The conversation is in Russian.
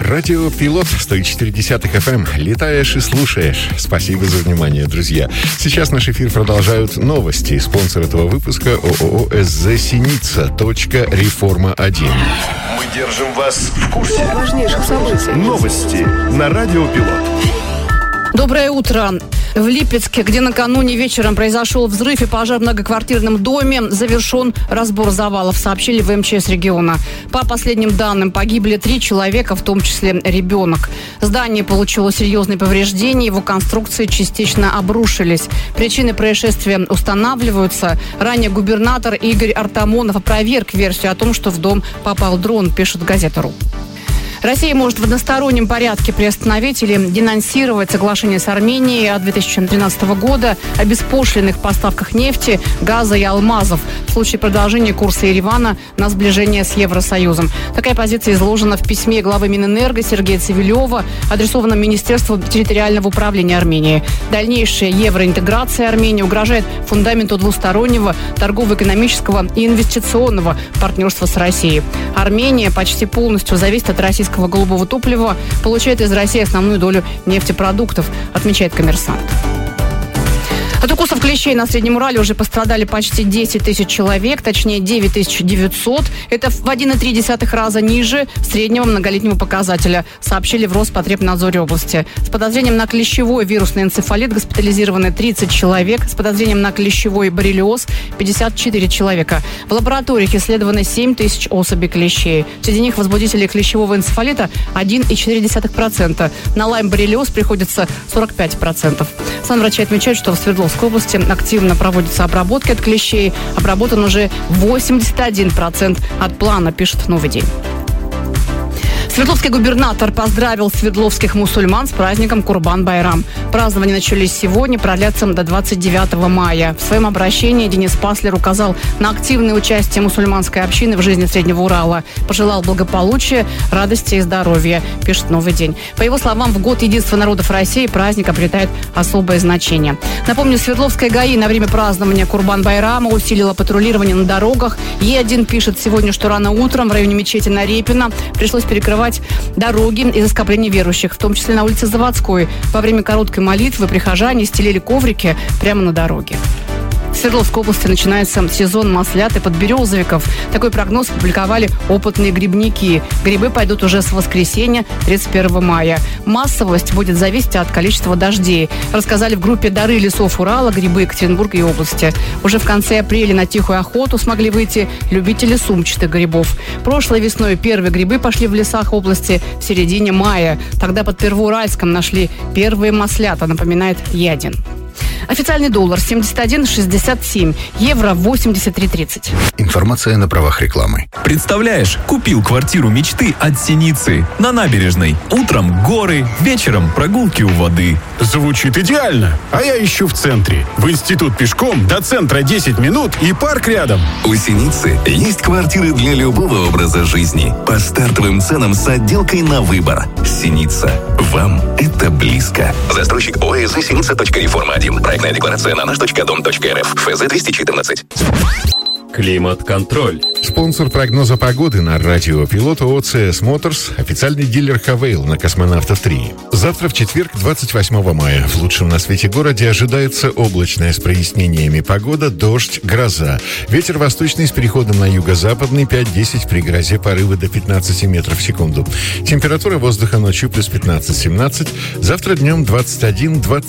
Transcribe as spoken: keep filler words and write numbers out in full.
Радио Пилот сто четыре эф эм. Летаешь и слушаешь. Спасибо за внимание, друзья. Сейчас наш эфир продолжают новости. Спонсор этого выпуска ООО СЗ Синица. Точка Реформа один. Мы держим вас в курсе важнейших событий. Новости на Радио Пилот. Доброе утро. В Липецке, где накануне вечером произошел взрыв и пожар в многоквартирном доме, завершен разбор завалов, сообщили в эм че эс региона. По последним данным, погибли три человека, в том числе ребенок. Здание получило серьезные повреждения, его конструкции частично обрушились. Причины происшествия устанавливаются. Ранее губернатор Игорь Артамонов опроверг версию о том, что в дом попал дрон, пишет газета .ру. Россия может в одностороннем порядке приостановить или денонсировать соглашение с Арменией от две тысячи тринадцатого года о беспошлинных поставках нефти, газа и алмазов в случае продолжения курса Еревана на сближение с Евросоюзом. Такая позиция изложена в письме главы Минэнерго Сергея Цивилева, адресованном Министерству территориального управления Армении. Дальнейшая евроинтеграция Армении угрожает фундаменту двустороннего торгово-экономического и инвестиционного партнерства с Россией. Армения почти полностью зависит от российского голубого топлива, получает из России основную долю нефтепродуктов, отмечает «Коммерсант». От укусов клещей на Среднем Урале уже пострадали почти десять тысяч человек, точнее девять тысяч девятьсот. Это в один и три десятых раза ниже среднего многолетнего показателя, сообщили в Роспотребнадзоре области. С подозрением на клещевой вирусный энцефалит госпитализированы тридцать человек, с подозрением на клещевой боррелиоз пятьдесят четыре человека. В лабораториях исследованы семь тысяч особей клещей. Среди них возбудителей клещевого энцефалита один и четыре десятых процента. На лайм-боррелиоз приходится сорок пять процентов. Сам врачи отмечают, что в Свердловской В области активно проводятся обработки от клещей. Обработан уже восемьдесят один процент от плана, пишет «Новый день». Свердловский губернатор поздравил свердловских мусульман с праздником Курбан-Байрам. Празднования начались сегодня, продлятся до двадцать девятого мая. В своем обращении Денис Паслер указал на активное участие мусульманской общины в жизни Среднего Урала. Пожелал благополучия, радости и здоровья, пишет «Новый день». По его словам, в год единства народов России праздник обретает особое значение. Напомню, Свердловская ГАИ на время празднования Курбан-Байрама усилила патрулирование на дорогах. Е один пишет сегодня, что рано утром в районе мечети Нарепина пришлось перекрывать дороги из-за скопления верующих, в том числе на улице Заводской. Во время короткой молитвы прихожане стелили коврики прямо на дороге. В Свердловской области начинается сезон маслят и подберезовиков. Такой прогноз опубликовали опытные грибники. Грибы пойдут уже с воскресенья, тридцать первого мая. Массовость будет зависеть от количества дождей. Рассказали в группе «Дары лесов Урала», грибы Екатеринбурга и области. Уже в конце апреля на тихую охоту смогли выйти любители сумчатых грибов. Прошлой весной первые грибы пошли в лесах области в середине мая. Тогда под Первоуральском нашли первые маслята, напоминает Е один. Официальный доллар семьдесят один шестьдесят семь, евро восемьдесят три тридцать. Информация на правах рекламы. Представляешь, купил квартиру мечты от Синицы на набережной. Утром горы, вечером прогулки у воды. Звучит идеально. А я ищу в центре. В институт пешком, до центра десять минут и парк рядом. У Синицы есть квартиры для любого образа жизни. По стартовым ценам с отделкой на выбор. Синица. Вам это близко. Застройщик ОСЗ Синица. Реформа один. Проектная декларация на наш точка дом точка эр эф. ФЗ двести четырнадцать. Климат-контроль. Спонсор прогноза погоды на радио Пилот ООО ЦС Моторс, официальный дилер Хавейл на Космонавтов три. Завтра в четверг, двадцать восьмого мая, в лучшем на свете городе ожидается облачная с прояснениями погода, дождь, гроза. Ветер восточный с переходом на юго-западный пять-десять, при грозе порывы до пятнадцати метров в секунду. Температура воздуха ночью плюс пятнадцать-семнадцать, завтра днем двадцать один двадцать